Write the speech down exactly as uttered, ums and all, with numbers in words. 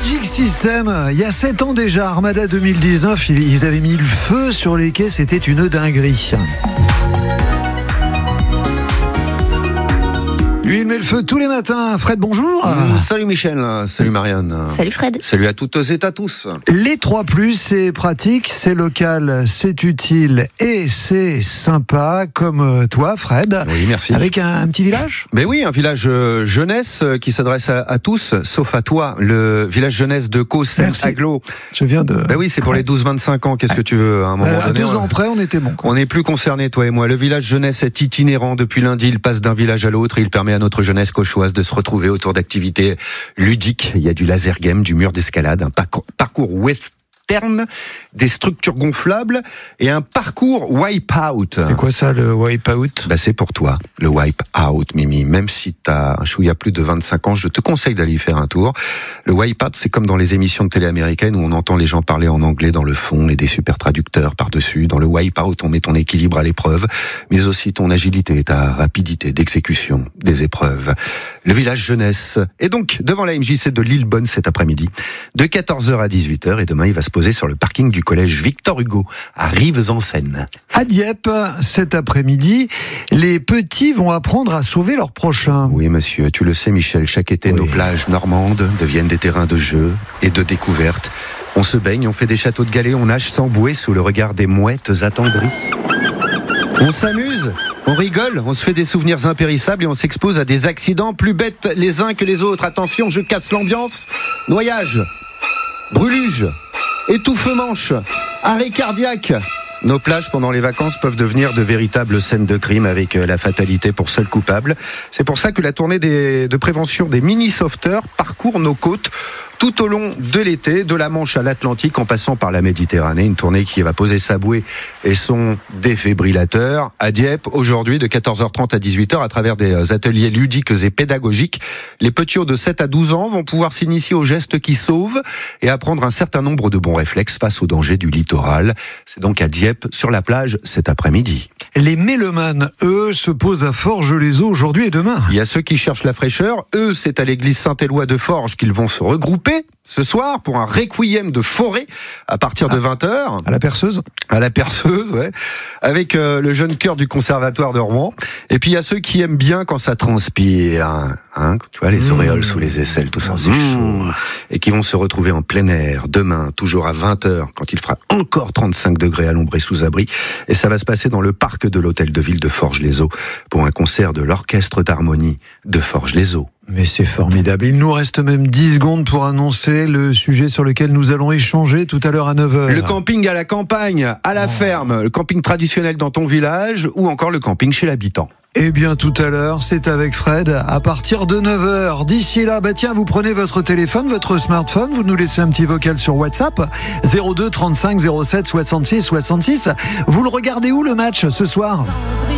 Magic System, il y a sept ans déjà, Armada deux mille dix-neuf, ils avaient mis le feu sur les quais, c'était une dinguerie. Lui, il met le feu tous les matins. Fred, bonjour. Mmh, salut Michel, salut Marianne. Salut Fred. Salut à toutes et à tous. Les trois plus, c'est pratique, c'est local, c'est utile et c'est sympa, comme toi, Fred. Oui, merci. Avec un, un petit village ? Mais oui, un village euh, jeunesse euh, qui s'adresse à, à tous, sauf à toi. Le village jeunesse de Caux-Seine-Aglo. Je viens de... Ben oui, c'est pour les douze vingt-cinq ans. Qu'est-ce que tu veux à un moment euh, donné? À douze ans près, on était bon. Quoi. On n'est plus concernés, toi et moi. Le village jeunesse est itinérant. Depuis lundi, il passe d'un village à l'autre et il permet à notre jeunesse cauchoise de se retrouver autour d'activités ludiques. Il y a du laser game, du mur d'escalade, un parcours, parcours western, des structures gonflables et un parcours wipe-out. C'est quoi ça, le wipe-out ? Bah, c'est pour toi, le wipe-out, Mimi. Même si t'as un chouïa plus de vingt-cinq ans, je te conseille d'aller y faire un tour. Le wipe-out, c'est comme dans les émissions de télé américaines où on entend les gens parler en anglais dans le fond et des super traducteurs par-dessus. Dans le wipe-out, on met ton équilibre à l'épreuve, mais aussi ton agilité et ta rapidité d'exécution des épreuves. Le village jeunesse est donc devant la M J C de Lillebonne cet après-midi, de quatorze heures à dix-huit heures, et demain il va se poser sur le parking du collège Victor Hugo, à Rives-en-Seine. À Dieppe, cet après-midi, les petits vont apprendre à sauver leurs prochains. Oui, monsieur, tu le sais, Michel, chaque été, oui. Nos plages normandes deviennent des terrains de jeu et de découverte. On se baigne, on fait des châteaux de galets, on nage sans bouée sous le regard des mouettes attendries. On s'amuse, on rigole, on se fait des souvenirs impérissables et on s'expose à des accidents plus bêtes les uns que les autres. Attention, je casse l'ambiance. Noyage, brûluge, étouffement-manche, arrêt cardiaque. Nos plages pendant les vacances peuvent devenir de véritables scènes de crime avec la fatalité pour seul coupable. C'est pour ça que la tournée des, de prévention des mini-sauveteurs parcourt nos côtes tout au long de l'été, de la Manche à l'Atlantique, en passant par la Méditerranée. Une tournée qui va poser sa bouée et son défibrillateur à Dieppe, aujourd'hui de quatorze heures trente à dix-huit heures, à travers des ateliers ludiques et pédagogiques. Les petits de sept à douze ans vont pouvoir s'initier aux gestes qui sauvent et apprendre un certain nombre de bons réflexes face aux dangers du littoral. C'est donc à Dieppe, sur la plage, cet après-midi. Les mélomanes, eux, se posent à Forges-les-Eaux aujourd'hui et demain. Il y a ceux qui cherchent la fraîcheur. Eux, c'est à l'église Saint-Éloi de Forges qu'ils vont se regrouper ce soir pour un requiem de forêt à partir de vingt heures. À la perceuse À la perceuse, ouais. Avec euh, le jeune chœur du conservatoire de Rouen. Et puis il y a ceux qui aiment bien quand ça transpire, hein, hein, tu vois, les auréoles mmh. sous les aisselles, tout ça, c'est mmh. chaud. Et qui vont se retrouver en plein air demain, toujours à vingt heures, quand il fera encore trente-cinq degrés à l'ombre et sous abri. Et ça va se passer dans le parc de l'hôtel de ville de Forges-les-Eaux pour un concert de l'orchestre d'harmonie de Forges-les-Eaux. Mais c'est formidable. Il nous reste même dix secondes pour annoncer le sujet sur lequel nous allons échanger tout à l'heure à neuf heures. Le camping à la campagne, à la oh. ferme, le camping traditionnel dans ton village ou encore le camping chez l'habitant. Eh bien, tout à l'heure, c'est avec Fred à partir de neuf heures. D'ici là, bah tiens, vous prenez votre téléphone, votre smartphone, vous nous laissez un petit vocal sur WhatsApp, zéro deux trente-cinq zéro sept soixante-six soixante-six. Vous le regardez où le match ce soir ?